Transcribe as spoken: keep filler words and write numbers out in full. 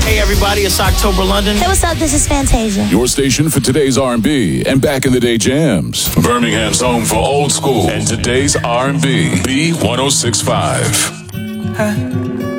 Hey everybody, it's October London. Hey, what's up? This is Fantasia. Your station for today's R and B and back in the day jams. Birmingham's home for old school and today's R and B. B one oh six point five. Huh?